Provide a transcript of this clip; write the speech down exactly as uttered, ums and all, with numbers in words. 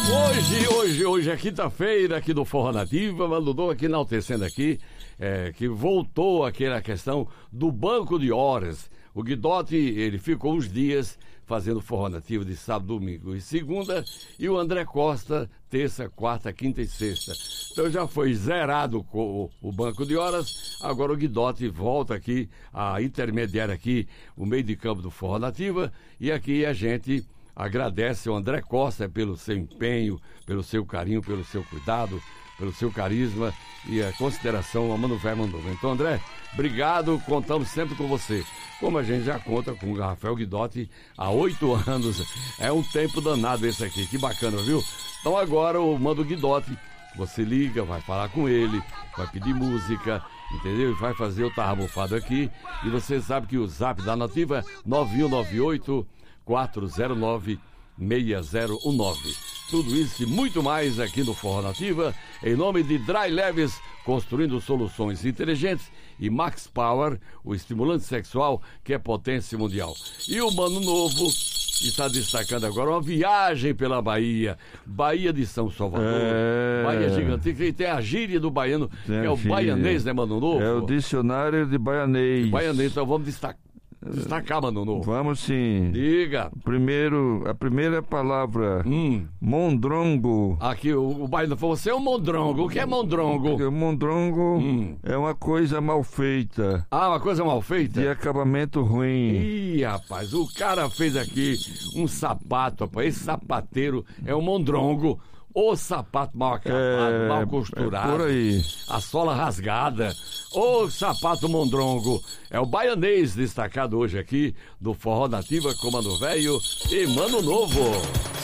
Hoje, hoje, hoje é quinta-feira aqui do Forró Nativa, Mano aqui enaltecendo aqui, é, que voltou aquela questão do banco de horas. O Guidotti, ele ficou uns dias fazendo Forró Nativa de sábado, domingo e segunda, e o André Costa, terça, quarta, quinta e sexta. Então já foi zerado com o banco de horas, agora o Guidotti volta aqui, a intermediária aqui, o meio de campo do Forró Nativa, e aqui a gente agradece ao André Costa pelo seu empenho, pelo seu carinho, pelo seu cuidado, pelo seu carisma e a consideração ao Mano Velho Mandou. Então, André, obrigado, contamos sempre com você. Como a gente já conta com o Rafael Guidotti há oito anos, é um tempo danado esse aqui, que bacana, viu? Então agora o Mano Guidotti, você liga, vai falar com ele, vai pedir música, entendeu? E vai fazer o Tarra Mofado aqui, e você sabe que o zap da Nativa é nove um nove oito quatro zero nove seis zero um nove. Tudo isso e muito mais aqui no Forró Nativa, em nome de Dry Leves, construindo soluções inteligentes, e Max Power, o estimulante sexual que é potência mundial. E o Mano Novo está destacando agora uma viagem pela Bahia, Bahia de São Salvador, é... Bahia gigantesca, e tem a gíria do baiano, tem que é o gíria. Baianês, né, Mano Novo? É o dicionário de baianês. Baianês, então vamos destacar. Destacar, Mano Novo. Vamos sim. Diga. Primeiro, a primeira palavra, hum. mondrongo. Aqui, o, o baiano falou, você é um mondrongo. O que é mondrongo? Porque o mondrongo hum. é uma coisa mal feita. Ah, uma coisa mal feita? De acabamento ruim. Ih, rapaz, o cara fez aqui um sapato, rapaz. Esse sapateiro é um mondrongo. O sapato mal acabado, é, mal costurado, é por aí. A sola rasgada, o sapato mondrongo. É o baianês destacado hoje aqui do Forró Nativa com Mano Velho e Mano Novo.